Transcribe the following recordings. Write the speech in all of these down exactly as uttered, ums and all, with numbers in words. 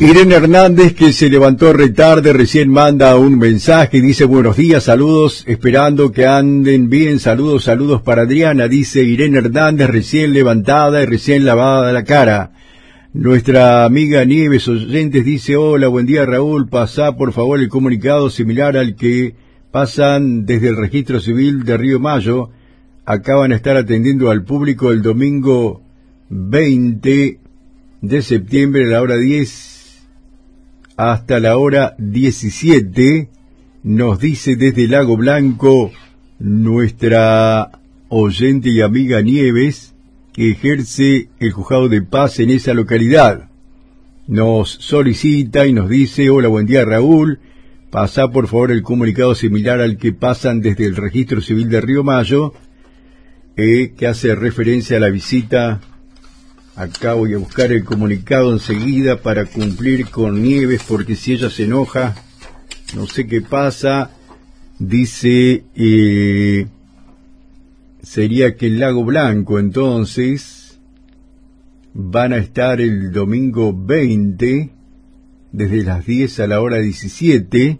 Irene Hernández, que se levantó re tarde, recién manda un mensaje, dice buenos días, saludos, esperando que anden bien, saludos, saludos para Adriana, dice Irene Hernández, recién levantada y recién lavada la cara. Nuestra amiga Nieves Oyentes dice, hola, buen día Raúl, pasá por favor el comunicado similar al que pasan desde el registro civil de Río Mayo, acá van a estar atendiendo al público el domingo veinte de septiembre a la hora diez hasta la hora diecisiete, nos dice desde Lago Blanco nuestra oyente y amiga Nieves, que ejerce el juzgado de paz en esa localidad. Nos solicita y nos dice, hola, buen día Raúl, pasá por favor el comunicado similar al que pasan desde el registro civil de Río Mayo, eh, que hace referencia a la visita. Acá voy a buscar el comunicado enseguida para cumplir con Nieves, porque si ella se enoja, no sé qué pasa. Dice, eh, sería que el Lago Blanco, entonces, van a estar el domingo veinte, desde las diez a la hora diecisiete,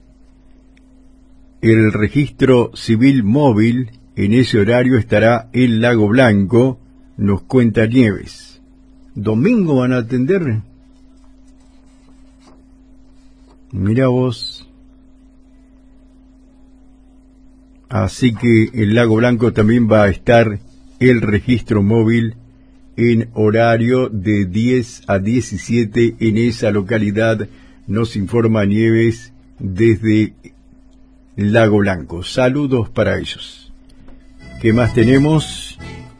el registro civil móvil, en ese horario estará el Lago Blanco, nos cuenta Nieves. ¿Domingo van a atender? Mirá vos. Así que el Lago Blanco también va a estar el registro móvil en horario de diez a diecisiete en esa localidad, nos informa Nieves desde Lago Blanco. Saludos para ellos. ¿Qué más tenemos?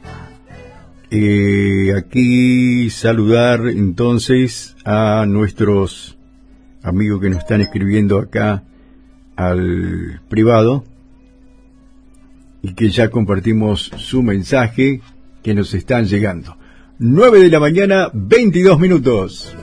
Eh, aquí saludar entonces a nuestros amigos que nos están escribiendo acá al privado y que ya compartimos su mensaje, que nos están llegando. nueve de la mañana, veintidós minutos.